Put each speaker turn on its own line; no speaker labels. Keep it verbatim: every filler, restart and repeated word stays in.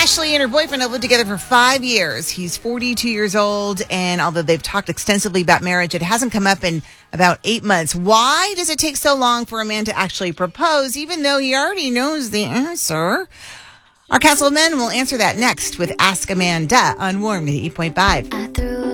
Ashley and her boyfriend have lived together for five years. He's forty-two years old, and although they've talked extensively about marriage, it hasn't come up in about eight months. Why does it take so long for a man to actually propose, even though he already knows the answer? Our Council of Men will answer that next with Ask Amanda on Warm eight point five.